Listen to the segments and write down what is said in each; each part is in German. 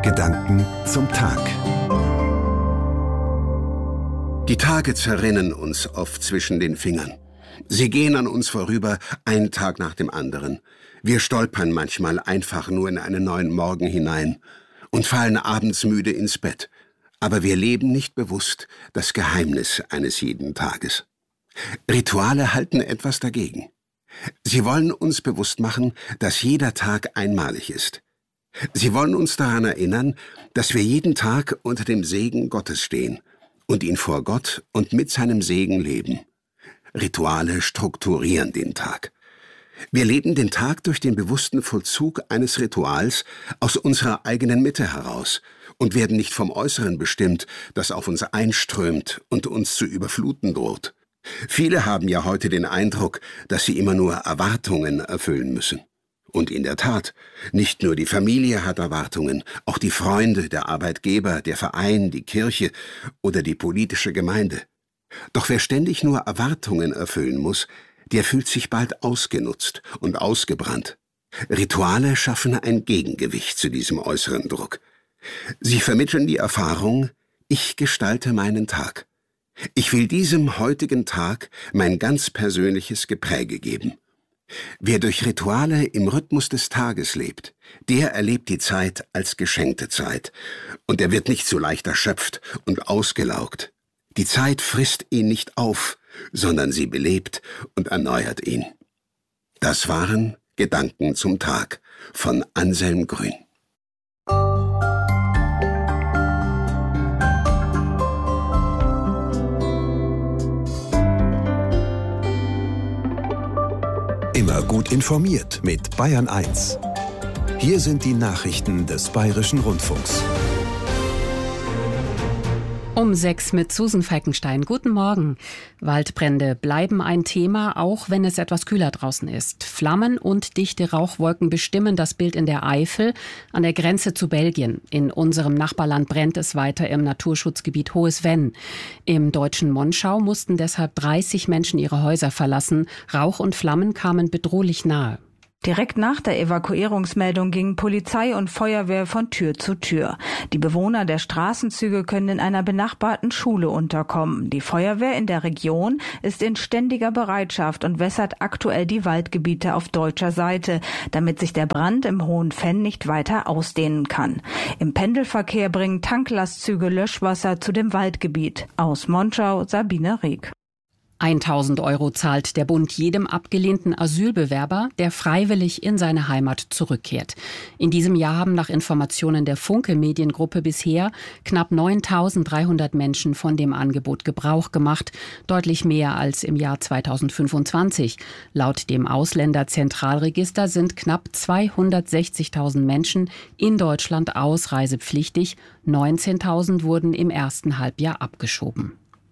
Gedanken zum Tag. Die Tage zerrinnen uns oft zwischen den Fingern. Sie gehen an uns vorüber, ein Tag nach dem anderen. Wir stolpern manchmal einfach nur in einen neuen Morgen hinein und fallen abends müde ins Bett. Aber wir leben nicht bewusst das Geheimnis eines jeden Tages. Rituale halten etwas dagegen. Sie wollen uns bewusst machen, dass jeder Tag einmalig ist. Sie wollen uns daran erinnern, dass wir jeden Tag unter dem Segen Gottes stehen und ihn vor Gott und mit seinem Segen leben. Rituale strukturieren den Tag. Wir leben den Tag durch den bewussten Vollzug eines Rituals aus unserer eigenen Mitte heraus und werden nicht vom Äußeren bestimmt, das auf uns einströmt und uns zu überfluten droht. Viele haben ja heute den Eindruck, dass sie immer nur Erwartungen erfüllen müssen. Und in der Tat, nicht nur die Familie hat Erwartungen, auch die Freunde, der Arbeitgeber, der Verein, die Kirche oder die politische Gemeinde. Doch wer ständig nur Erwartungen erfüllen muss, der fühlt sich bald ausgenutzt und ausgebrannt. Rituale schaffen ein Gegengewicht zu diesem äußeren Druck. Sie vermitteln die Erfahrung, ich gestalte meinen Tag. Ich will diesem heutigen Tag mein ganz persönliches Gepräge geben. Wer durch Rituale im Rhythmus des Tages lebt, der erlebt die Zeit als geschenkte Zeit. Und er wird nicht so leicht erschöpft und ausgelaugt. Die Zeit frisst ihn nicht auf, sondern sie belebt und erneuert ihn. Das waren Gedanken zum Tag von Anselm Grün. Immer gut informiert mit Bayern 1. Hier sind die Nachrichten des Bayerischen Rundfunks. Um 6 mit Susan Falkenstein. Guten Morgen. Waldbrände bleiben ein Thema, auch wenn es etwas kühler draußen ist. Flammen und dichte Rauchwolken bestimmen das Bild in der Eifel an der Grenze zu Belgien. In unserem Nachbarland brennt es weiter im Naturschutzgebiet Hohes Venn. Im deutschen Monschau mussten deshalb 30 Menschen ihre Häuser verlassen. Rauch und Flammen kamen bedrohlich nahe. Direkt nach der Evakuierungsmeldung gingen Polizei und Feuerwehr von Tür zu Tür. Die Bewohner der Straßenzüge können in einer benachbarten Schule unterkommen. Die Feuerwehr in der Region ist in ständiger Bereitschaft und wässert aktuell die Waldgebiete auf deutscher Seite, damit sich der Brand im Hohen Venn nicht weiter ausdehnen kann. Im Pendelverkehr bringen Tanklastzüge Löschwasser zu dem Waldgebiet. Aus Monschau, Sabine Rieck. 1.000 € zahlt der Bund jedem abgelehnten Asylbewerber, der freiwillig in seine Heimat zurückkehrt. In diesem Jahr haben nach Informationen der Funke Mediengruppe bisher knapp 9.300 Menschen von dem Angebot Gebrauch gemacht, deutlich mehr als im Jahr 2025. Laut dem Ausländerzentralregister sind knapp 260.000 Menschen in Deutschland ausreisepflichtig. 19.000 wurden im ersten Halbjahr abgeschoben.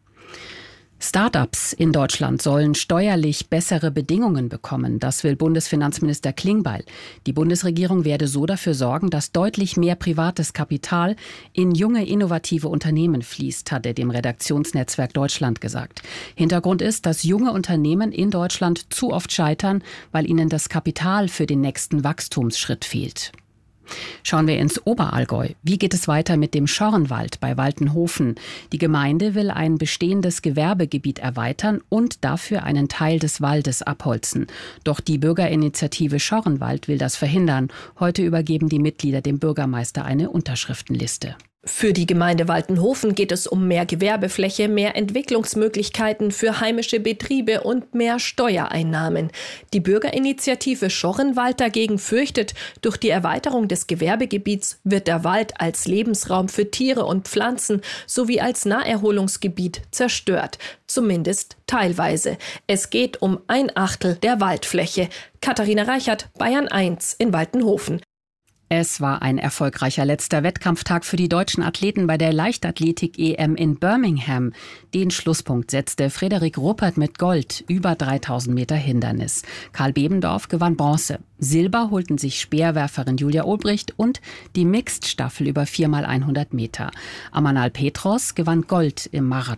Start-ups in Deutschland sollen steuerlich bessere Bedingungen bekommen. Das will Bundesfinanzminister Klingbeil. Die Bundesregierung werde so dafür sorgen, dass deutlich mehr privates Kapital in junge, innovative Unternehmen fließt, hat er dem Redaktionsnetzwerk Deutschland gesagt. Hintergrund ist, dass junge Unternehmen in Deutschland zu oft scheitern, weil ihnen das Kapital für den nächsten Wachstumsschritt fehlt. Schauen wir ins Oberallgäu. Wie geht es weiter mit dem Schorrenwald bei Waltenhofen? Die Gemeinde will ein bestehendes Gewerbegebiet erweitern und dafür einen Teil des Waldes abholzen. Doch die Bürgerinitiative Schorrenwald will das verhindern. Heute übergeben die Mitglieder dem Bürgermeister eine Unterschriftenliste. Für die Gemeinde Waltenhofen geht es um mehr Gewerbefläche, mehr Entwicklungsmöglichkeiten für heimische Betriebe und mehr Steuereinnahmen. Die Bürgerinitiative Schorrenwald dagegen fürchtet, durch die Erweiterung des Gewerbegebiets wird der Wald als Lebensraum für Tiere und Pflanzen sowie als Naherholungsgebiet zerstört. Zumindest teilweise. Es geht um 1/8 der Waldfläche. Katharina Reichert, Bayern 1 in Waltenhofen. Es war ein erfolgreicher letzter Wettkampftag für die deutschen Athleten bei der Leichtathletik-EM in Birmingham. Den Schlusspunkt setzte Frederik Ruppert mit Gold, über 3000 Meter Hindernis. Karl Bebendorf gewann Bronze. Silber holten sich Speerwerferin Julia Olbricht und die Mixed-Staffel über 4x100 Meter. Amanal Petros gewann Gold im Marathon.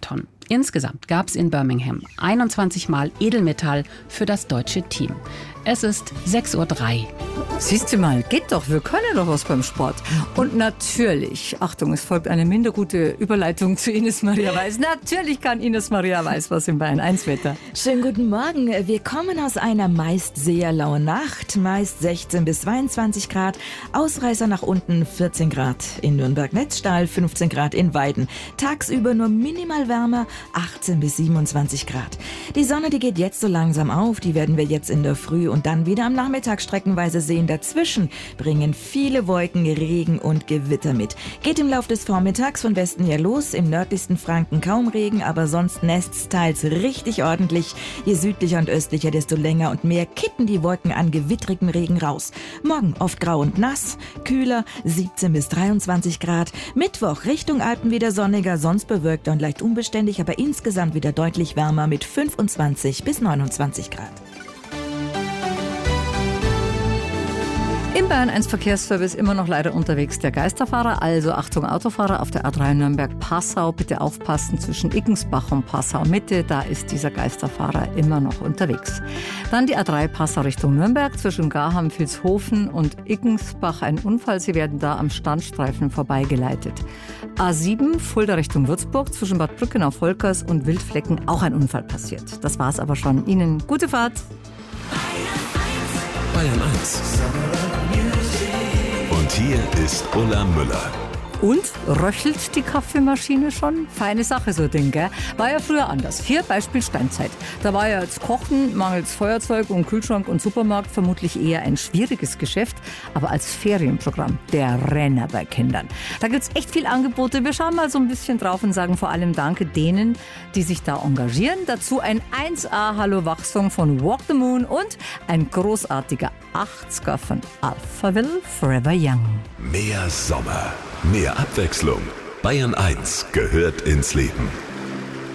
Insgesamt gab es in Birmingham 21 Mal Edelmetall für das deutsche Team. Es ist 6:03 Uhr. Siehst du mal, geht doch, wir können doch was beim Sport. Und natürlich, Achtung, es folgt eine minder gute Überleitung zu Ines Maria Weiß. Natürlich kann Ines Maria Weiß was im Bayern 1 Wetter. Schönen guten Morgen. Wir kommen aus einer meist sehr lauen Nacht, meist 16 bis 22 Grad. Ausreißer nach unten 14 Grad in Nürnberg-Netzstahl, 15 Grad in Weiden. Tagsüber nur minimal wärmer, 18 bis 27 Grad. Die Sonne, die geht jetzt so langsam auf, die werden wir jetzt in der Früh und dann wieder am Nachmittag streckenweise sehen. Dazwischen bringen viele Wolken, Regen und Gewitter mit. Geht im Laufe des Vormittags von Westen her los. Im nördlichsten Franken kaum Regen, aber sonst nässt's teils richtig ordentlich. Je südlicher und östlicher, desto länger und mehr kippen die Wolken an gewittrigem Regen raus. Morgen oft grau und nass, kühler, 17 bis 23 Grad. Mittwoch Richtung Alpen wieder sonniger, sonst bewölkter und leicht unbeständig, aber insgesamt wieder deutlich wärmer mit 25 bis 29 Grad. Im Bayern 1 Verkehrsservice immer noch leider unterwegs der Geisterfahrer, also Achtung Autofahrer auf der A3 Nürnberg-Passau, bitte aufpassen zwischen Iggensbach und Passau-Mitte, da ist dieser Geisterfahrer immer noch unterwegs. Dann die A3 Passau Richtung Nürnberg, zwischen Garham, Vilshofen und Iggensbach ein Unfall, sie werden da am Standstreifen vorbeigeleitet. A7 Fulda Richtung Würzburg, zwischen Bad Brückenau-Volkers und Wildflecken auch ein Unfall passiert. Das war's aber schon. Ihnen gute Fahrt. Bayern 1. Und hier ist Ulla Müller. Und röchelt die Kaffeemaschine schon? Feine Sache, so ein Ding, gell? War ja früher anders. Hier Beispiel Steinzeit. Da war ja das Kochen mangels Feuerzeug und Kühlschrank und Supermarkt vermutlich eher ein schwieriges Geschäft. Aber als Ferienprogramm der Renner bei Kindern. Da gibt's echt viel Angebote. Wir schauen mal so ein bisschen drauf und sagen vor allem Danke denen, die sich da engagieren. Dazu ein 1A Hallo Wach-Song von Walk the Moon und ein großartiger 80er von Alphaville, Forever Young. Mehr Sommer, mehr Abwechslung. Bayern 1 gehört ins Leben.